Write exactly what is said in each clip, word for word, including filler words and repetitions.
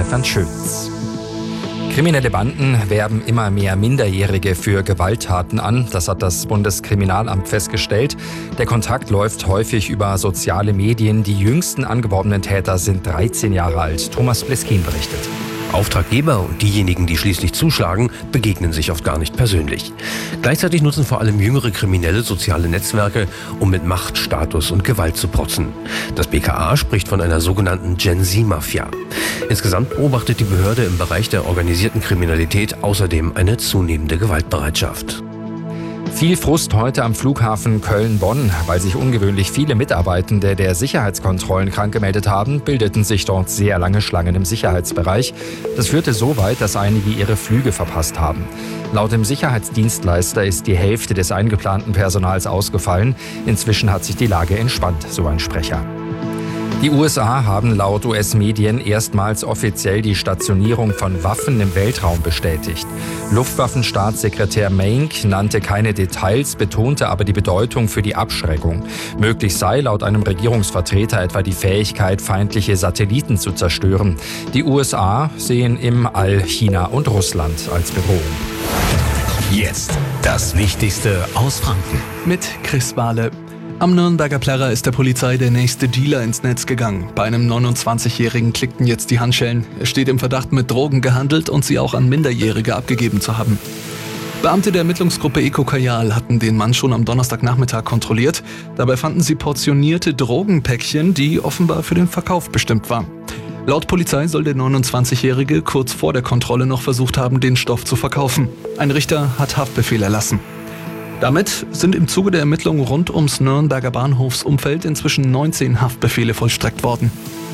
Stefan Schütz. Kriminelle Banden werben immer mehr Minderjährige für Gewalttaten an. Das hat das Bundeskriminalamt festgestellt. Der Kontakt läuft häufig über soziale Medien. Die jüngsten angeworbenen Täter sind dreizehn Jahre alt. Thomas Bleskin berichtet. Auftraggeber und diejenigen, die schließlich zuschlagen, begegnen sich oft gar nicht persönlich. Gleichzeitig nutzen vor allem jüngere Kriminelle soziale Netzwerke, um mit Macht, Status und Gewalt zu protzen. Das B K A spricht von einer sogenannten Gen-Z-Mafia. Insgesamt beobachtet die Behörde im Bereich der organisierten Kriminalität außerdem eine zunehmende Gewaltbereitschaft. Viel Frust heute am Flughafen Köln-Bonn. Weil sich ungewöhnlich viele Mitarbeitende der Sicherheitskontrollen krank gemeldet haben, bildeten sich dort sehr lange Schlangen im Sicherheitsbereich. Das führte so weit, dass einige ihre Flüge verpasst haben. Laut dem Sicherheitsdienstleister ist die Hälfte des eingeplanten Personals ausgefallen. Inzwischen hat sich die Lage entspannt, so ein Sprecher. Die U S A haben laut U S-Medien erstmals offiziell die Stationierung von Waffen im Weltraum bestätigt. Luftwaffenstaatssekretär Maink nannte keine Details, betonte aber die Bedeutung für die Abschreckung. Möglich sei laut einem Regierungsvertreter etwa die Fähigkeit, feindliche Satelliten zu zerstören. Die U S A sehen im All China und Russland als Bedrohung. Jetzt das Wichtigste aus Franken. Mit Chris Wahle. Am Nürnberger Plärrer ist der Polizei der nächste Dealer ins Netz gegangen. Bei einem neunundzwanzigjährigen klickten jetzt die Handschellen. Er steht im Verdacht, mit Drogen gehandelt und sie auch an Minderjährige abgegeben zu haben. Beamte der Ermittlungsgruppe Eco Kajal hatten den Mann schon am Donnerstagnachmittag kontrolliert. Dabei fanden sie portionierte Drogenpäckchen, die offenbar für den Verkauf bestimmt waren. Laut Polizei soll der neunundzwanzigjährige kurz vor der Kontrolle noch versucht haben, den Stoff zu verkaufen. Ein Richter hat Haftbefehl erlassen. Damit sind im Zuge der Ermittlungen rund ums Nürnberger Bahnhofsumfeld inzwischen neunzehn Haftbefehle vollstreckt worden.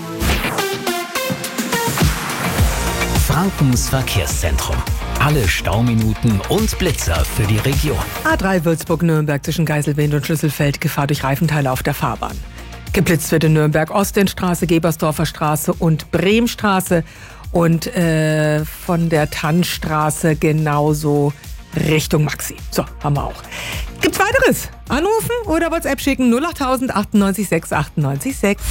Frankens Verkehrszentrum. Alle Stauminuten und Blitzer für die Region. A drei Würzburg-Nürnberg zwischen Geiselwind und Schlüsselfeld, Gefahr durch Reifenteile auf der Fahrbahn. Geblitzt wird in Nürnberg Ostendstraße, Gebersdorfer Straße und Bremstraße und äh, von der Tannstraße genauso Richtung Maxi. So, haben wir auch. Gibt's weiteres? Anrufen oder WhatsApp schicken null achttausend achtundneunzig sechs achtundneunzig sechs.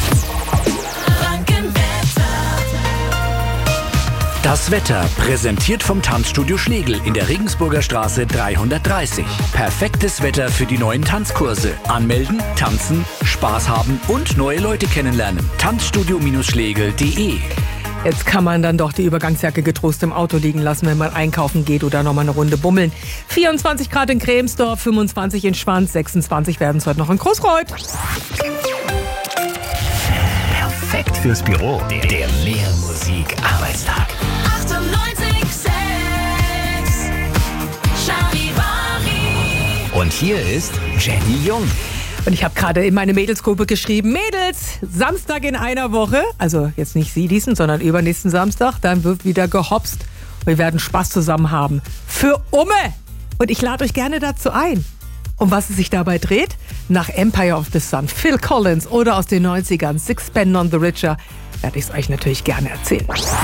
Das Wetter präsentiert vom Tanzstudio Schlegel in der Regensburger Straße dreihundertdreißig. Perfektes Wetter für die neuen Tanzkurse. Anmelden, tanzen, Spaß haben und neue Leute kennenlernen. Tanzstudio Schlegel punkt de. Jetzt kann man dann doch die Übergangsjacke getrost im Auto liegen lassen, wenn man einkaufen geht oder nochmal eine Runde bummeln. vierundzwanzig Grad in Kremsdorf, fünfundzwanzig in Schwanz, sechsundzwanzig werden es heute noch in Großreuth. Perfekt fürs Büro. Der Mehrmusik-Arbeitstag. achtundneunzig sechs Charivari. Und hier ist Jenny Jung. Und ich habe gerade in meine Mädelsgruppe geschrieben, Mädels, Samstag in einer Woche, also jetzt nicht Sie diesen, sondern übernächsten Samstag, dann wird wieder gehopst. Wir werden Spaß zusammen haben. Für Umme! Und ich lade euch gerne dazu ein. Um was es sich dabei dreht? Nach Empire of the Sun, Phil Collins oder aus den neunzigern, Sixpence None the Richer, werde ich es euch natürlich gerne erzählen.